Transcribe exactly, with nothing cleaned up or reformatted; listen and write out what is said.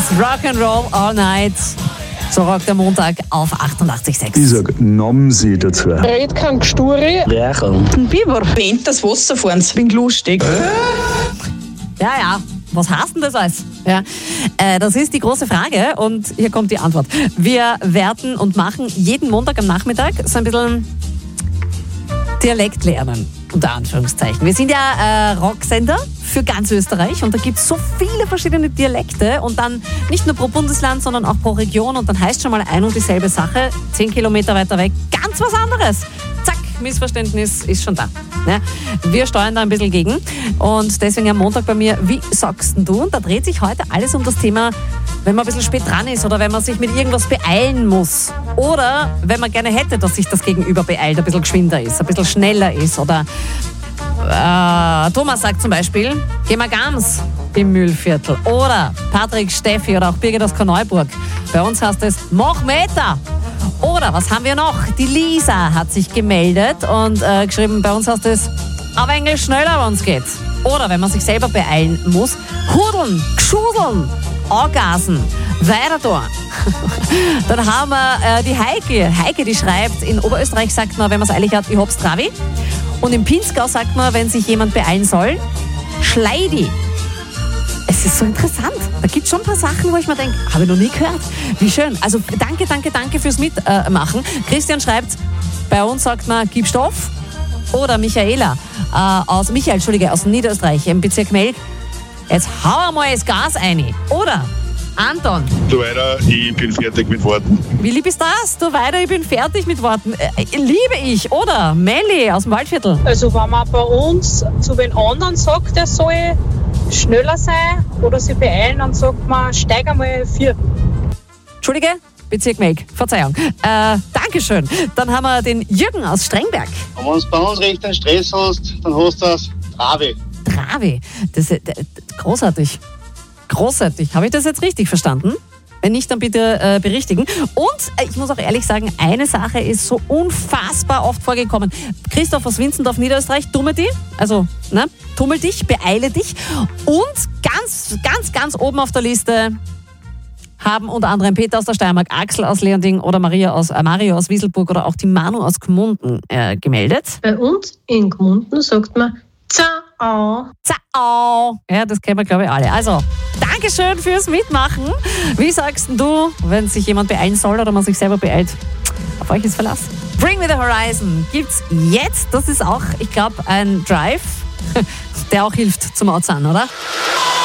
Rock'n'Roll All Night. So rockt der Montag auf achtundachtzig Komma sechs. Ich sag Nomsi dazu. Red kein Gesturi. Rächerl. Ein Biber. Bent das Wasser fahren, bin lustig. Ja, ja. Was heißt denn das alles? Ja, äh, das ist die große Frage und hier kommt die Antwort. Wir werten und machen jeden Montag am Nachmittag so ein bisschen Dialekt lernen, unter Anführungszeichen. Wir sind ja äh, Rocksender für ganz Österreich und da gibt es so viele verschiedene Dialekte und dann nicht nur pro Bundesland, sondern auch pro Region und dann heißt schon mal ein und dieselbe Sache, zehn Kilometer weiter weg, ganz was anderes. Zack, Missverständnis ist schon da. Ja, wir steuern da ein bisschen gegen und deswegen am Montag bei mir, wie sagst denn du? Und da dreht sich heute alles um das Thema, wenn man ein bisschen spät dran ist oder wenn man sich mit irgendwas beeilen muss oder wenn man gerne hätte, dass sich das Gegenüber beeilt, ein bisschen geschwinder ist, ein bisschen schneller ist oder äh, Thomas sagt zum Beispiel, geh mal ganz im Mühlviertel oder Patrick, Steffi oder auch Birgit aus Korneuburg. Bei uns heißt es, mach Meter. Oder was haben wir noch? Die Lisa hat sich gemeldet und äh, geschrieben, bei uns heißt es, aber eigentlich schneller, wenn es geht. Oder wenn man sich selber beeilen muss, hudeln, geschudeln, angasen, weiter da. Dann haben wir äh, die Heike. Heike, die schreibt, in Oberösterreich sagt man, wenn man es eilig hat, ich hab's Travi. Und im Pinzgau sagt man, wenn sich jemand beeilen soll, Schleidi. Es ist so interessant. Da gibt es schon ein paar Sachen, wo ich mir denke, habe ich noch nie gehört. Wie schön. Also danke, danke, danke fürs Mitmachen. Christian schreibt, bei uns sagt man, gib Stoff. Oder Michaela, äh, aus, Michael, Entschuldige, aus Niederösterreich, im Bezirk Melk. Jetzt hau mal das Gas rein. Oder Anton. Du weiter, ich bin fertig mit Worten. Wie lieb ist das? Du weiter, ich bin fertig mit Worten. Äh, liebe ich. Oder Melli aus dem Waldviertel. Also wenn man bei uns zu den anderen sagt, er soll schneller sein oder sich beeilen, dann sagt man, steig einmal vier. Entschuldige, Bezirk Melk, Verzeihung. Äh, Dankeschön. Dann haben wir den Jürgen aus Strengberg. Wenn du bei uns recht einen Stress hast, dann hast du das Travi. Travi, das ist äh, großartig. Großartig. Habe ich das jetzt richtig verstanden? Wenn nicht, dann bitte äh, berichtigen. Und äh, ich muss auch ehrlich sagen, eine Sache ist so unfassbar oft vorgekommen. Christoph aus Winzendorf, Niederösterreich, tummel dich, also ne, tummel dich, beeile dich. Und ganz, ganz, ganz oben auf der Liste haben unter anderem Peter aus der Steiermark, Axel aus Leonding oder Maria aus, äh, Mario aus Wieselburg oder auch die Manu aus Gmunden äh, gemeldet. Bei uns in Gmunden sagt man Zau. Zau. Ja, das kennen wir, glaube ich, alle. Also, Dankeschön fürs Mitmachen. Wie sagst du, wenn sich jemand beeilen soll oder man sich selber beeilt? Auf euch ist Verlass. Bring Me The Horizon gibt's jetzt. Das ist auch, ich glaube, ein Drive, der auch hilft zum Outsehen, oder?